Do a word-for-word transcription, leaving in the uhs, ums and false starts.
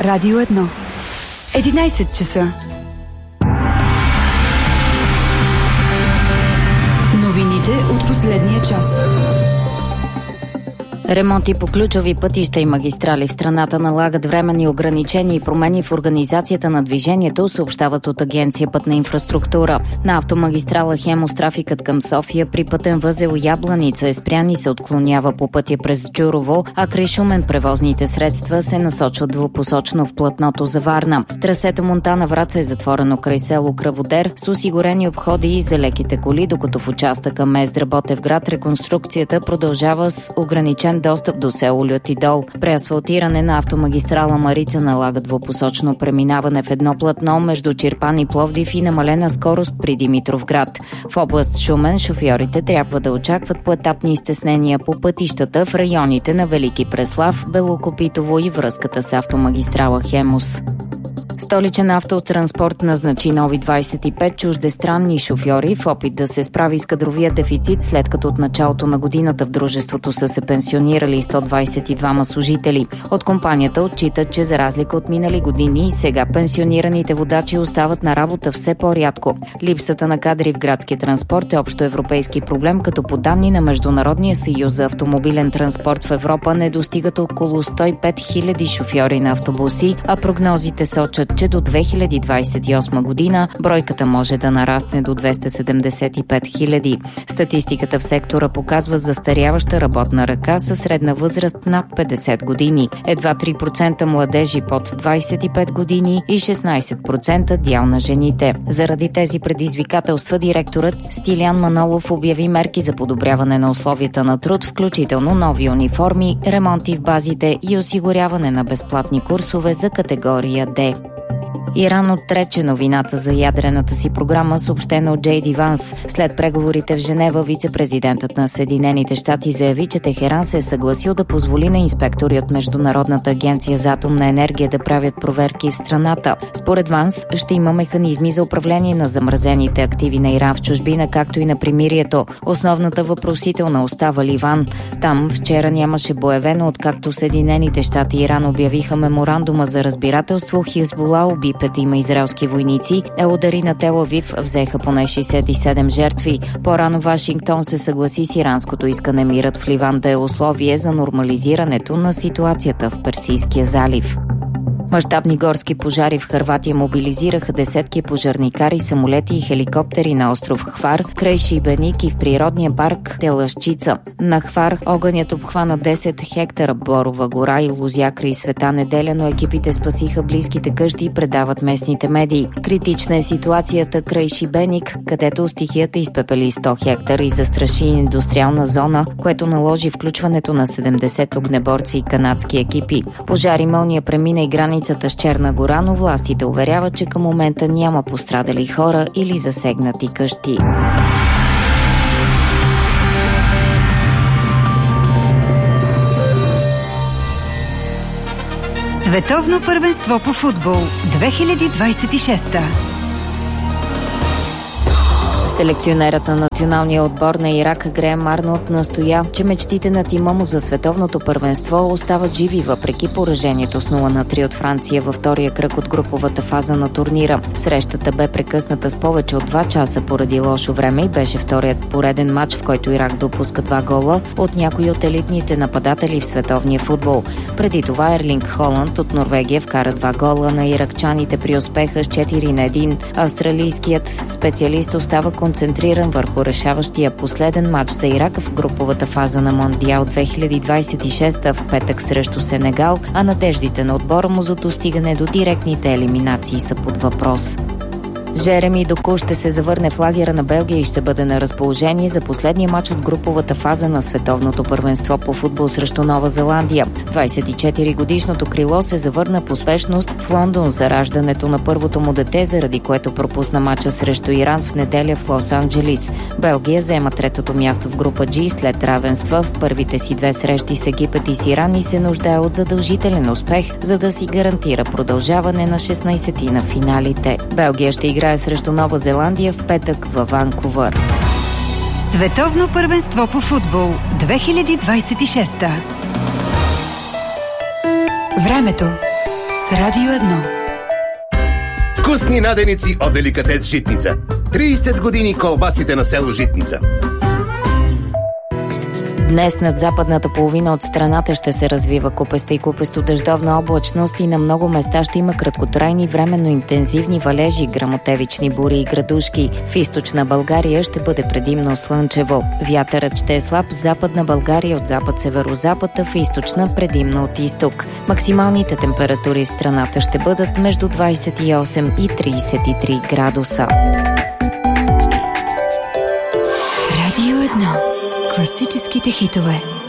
Радио едно. единайсет часа. Новините от последния час. Ремонти по ключови пътища и магистрали в страната налагат временни ограничения и промени в организацията на движението, съобщават от Агенция Пътна инфраструктура. На автомагистрала Хемус трафикът към София при пътен възел Ябланица е спрян и се отклонява по пътя през Джурово, а край Шумен превозните средства се насочват двупосочно в платното за Варна. Трасето Монтана-Враца е затворено край село Кръводер с осигурени обходи и за леките коли, докато в участъка Мездра-Ботевград реконструкцията продължава с ограничен достъп до село Лютидол. Преасфалтиране на автомагистрала Марица налага двупосочно преминаване в едно платно между Чирпан и Пловдив и намалена скорост при Димитровград. В област Шумен шофьорите трябва да очакват поетапни стеснения по пътищата в районите на Велики Преслав, Белокопитово и връзката с автомагистрала Хемус. Столичен автотранспорт назначи нови двайсет и пет чуждестранни шофьори в опит да се справи с кадровия дефицит, след като от началото на годината в дружеството са се пенсионирали сто двайсет и двама служители. От компанията отчитат, че за разлика от минали години, сега пенсионираните водачи остават на работа все по-рядко. Липсата на кадри в градския транспорт е общоевропейски проблем, като по данни на Международния съюз за автомобилен транспорт в Европа не достигат около сто и пет хиляди шофьори на автобуси, а прогнозите сочат, че до две хиляди двайсет и осма година бройката може да нарасне до двеста седемдесет и пет хиляди. Статистиката в сектора показва застаряваща работна ръка със средна възраст над петдесет години. Едва три процента младежи под двайсет и пет години и шестнайсет процента дял на жените. Заради тези предизвикателства директорът Стилян Манолов обяви мерки за подобряване на условията на труд, включително нови униформи, ремонти в базите и осигуряване на безплатни курсове за категория Д. Иран отрече новината за ядрената си програма, съобщена от Джей Ди Ванс. След преговорите в Женева, вице-президентът на Съединените щати заяви, че Техеран се е съгласил да позволи на инспектори от Международната агенция за атомна енергия да правят проверки в страната. Според Ванс ще има механизми за управление на замразените активи на Иран в чужбина, както и на примирието. Основната въпросителна остава Ливан. Там вчера нямаше боевено, откакто Съединените щати и Иран обявиха меморандума за разбирателство. Хизбула уби петима израелски войници, а удари на Тел Авив взеха поне шейсет и седем жертви. По-рано Вашингтон се съгласи с иранското искане мирът в Ливан да е условие за нормализирането на ситуацията в Персийския залив. Мащабни горски пожари в Хърватия мобилизираха десетки пожарникари, самолети и хеликоптери на остров Хвар, край Шибеник и в природния парк Телъшчица. На Хвар огънят обхвана десет хектара борова гора и лозя край Света неделя, но екипите спасиха близките къщи и предават местните медии. Критична е ситуацията край Шибеник, където стихията изпепели сто хектара и застраши индустриална зона, което наложи включването на седемдесет огнеборци и канадски екипи. Пожари мълния премина и граница с Черна гора, но властите уверяват, че към момента няма пострадали хора или засегнати къщи. Световно първенство по футбол две хиляди двайсет и шеста. Селекционерът на националния отбор на Ирак Греъм Арнолд настоя, че мечтите на тима му за световното първенство остават живи въпреки поражението с нула на три от Франция във втория кръг от груповата фаза на турнира. Срещата бе прекъсната с повече от два часа поради лошо време и беше вторият пореден матч, в който Ирак допуска два гола от някои от елитните нападатели в световния футбол. Преди това Ерлинг Холанд от Норвегия вкара два гола на иракчаните при успеха с четири на едно. Австралийският специалист остава концентриран върху решаващия последен матч за Ирак в груповата фаза на Мондиал две хиляди двайсет и шеста в петък срещу Сенегал, а надеждите на отбора му за достигане до директните елиминации са под въпрос. Жереми Доку ще се завърне в лагера на Белгия и ще бъде на разположение за последния матч от груповата фаза на световното първенство по футбол срещу Нова Зеландия. двайсет и четири годишното крило се завърна по спешност в Лондон за раждането на първото му дете, заради което пропусна матча срещу Иран в неделя в Лос-Анджелис. Белгия заема третото място в група G след равенства в първите си две срещи с Египет и с Иран и се нуждае от задължителен успех, за да си гарантира продължаване на шестнайсети на финалите. Белгия ще играе срещу Нова Зеландия в петък във Ванкувър. Световно първенство по футбол две хиляди двайсет и шеста. Времето с Радио едно. Вкусни наденици от Деликатес Житница. трийсет години колбасите на село Житница. Днес над западната половина от страната ще се развива купеста и купесто дъждовна облачност и на много места ще има краткотрайни временно интензивни валежи, гръмотевични бури и градушки. В източна България ще бъде предимно слънчево. Вятърът ще е слаб в западна България от запад-северозапад, а в източна предимно от изток. Максималните температури в страната ще бъдат между двайсет и осем и трийсет и три градуса. Радио едно. Класическите хитове.